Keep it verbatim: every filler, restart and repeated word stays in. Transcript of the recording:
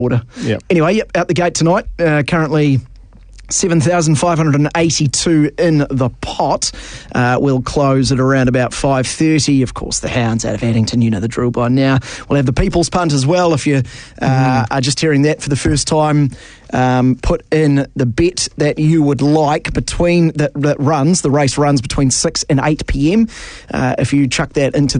Order. Yep. Anyway, yep, out the gate tonight. Uh, currently seven thousand five hundred eighty-two in the pot. Uh, we'll close at around about five thirty. Of course, the hounds out of Addington, you know the drill by now. We'll have the People's Punt as well. If you uh, mm. are just hearing that for the first time, um, put in the bet that you would like between that, that runs, the race runs between six and eight p.m. Uh, if you chuck that into